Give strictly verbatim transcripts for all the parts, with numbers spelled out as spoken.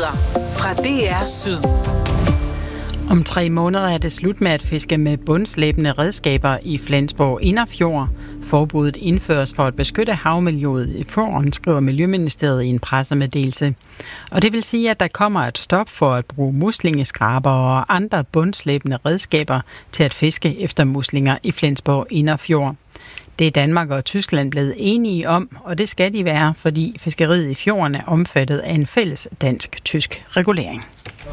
Nyheder fra D R Syd. Om tre måneder er det slut med at fiske med bundslæbende redskaber i Flensborg Inderfjord. Forbuddet indføres for at beskytte havmiljøet i fjorden, skriver Miljøministeriet i en pressemeddelelse. Og det vil sige, at der kommer et stop for at bruge muslingeskraber og andre bundslæbende redskaber til at fiske efter muslinger i Flensborg Inderfjord. Det er Danmark og Tyskland blevet enige om, og det skal de være, fordi fiskeriet i fjorden er omfattet af en fælles dansk-tysk regulering.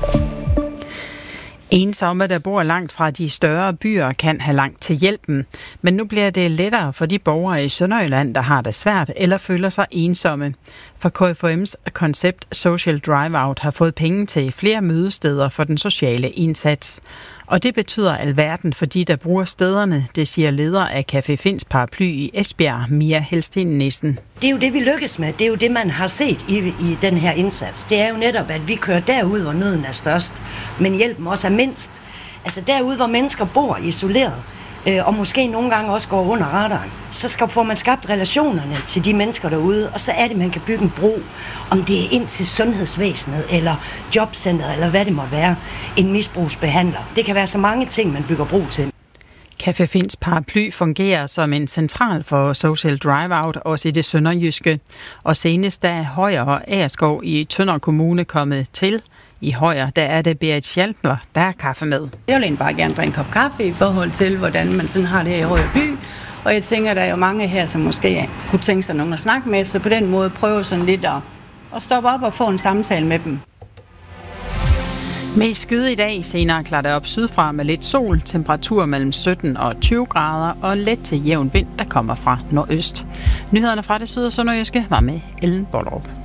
Ensomme, der bor langt fra de større byer, kan have langt til hjælpen. Men nu bliver det lettere for de borgere i Sønderjylland, der har det svært eller føler sig ensomme. For K F U M's koncept Social Drive-Out har fået penge til flere mødesteder for den sociale indsats. Og det betyder alverden for de, der bruger stederne, det siger leder af Café Finns Paraply i Esbjerg, Mia Helsten Nissen. Det er jo det, vi lykkes med. Det er jo det, man har set i, i den her indsats. Det er jo netop, at vi kører derud, hvor nøden er størst, men hjælpen også er mindst. Altså derude, hvor mennesker bor isoleret, øh, og måske nogle gange også går under radaren, så skal, får man skabt relationerne til de mennesker derude, og så er det, man kan bygge en bro, om det er ind til sundhedsvæsenet, eller jobcenteret, eller hvad det måtte være, en misbrugsbehandler. Det kan være så mange ting, man bygger bro til. Café Finns Paraply fungerer som en central for Social Drive-Out, også i det sønderjyske. Og senest er Højer og Agerskov i Tønder Kommune kommet til. I Højer, der er det Berit Schaltler, der er kaffe med. Jeg vil egentlig bare gerne drikke en kop kaffe i forhold til, hvordan man sådan har det her i Højer by. Og jeg tænker, der er jo mange her, som måske kunne tænke sig nogen at snakke med, så på den måde prøve sådan lidt at, at stoppe op og få en samtale med dem. Mest skyde i dag, senere klarer det op sydfra med lidt sol, temperatur mellem sytten og tyve grader og let til jævn vind, der kommer fra nordøst. Nyhederne fra det syd- og sønderjyske var med Ellen Bollerup.